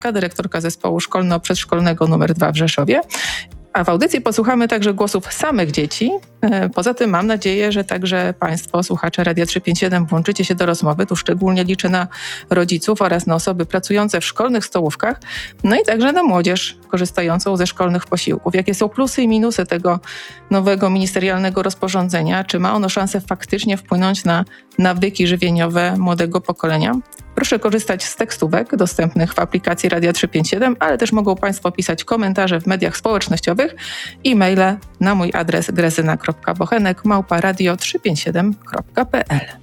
dyrektorka zespołu szkolno-przedszkolnego nr 2 w Rzeszowie. A w audycji posłuchamy także głosów samych dzieci. Poza tym mam nadzieję, że także Państwo, słuchacze Radia 357, włączycie się do rozmowy. Tu szczególnie liczę na rodziców oraz na osoby pracujące w szkolnych stołówkach, no i także na młodzież korzystającą ze szkolnych posiłków. Jakie są plusy i minusy tego nowego ministerialnego rozporządzenia? Czy ma ono szansę faktycznie wpłynąć na nawyki żywieniowe młodego pokolenia? Proszę korzystać z tekstówek dostępnych w aplikacji Radia 357, ale też mogą Państwo pisać komentarze w mediach społecznościowych i maile na mój adres grezyna.bochenek@radio357.pl.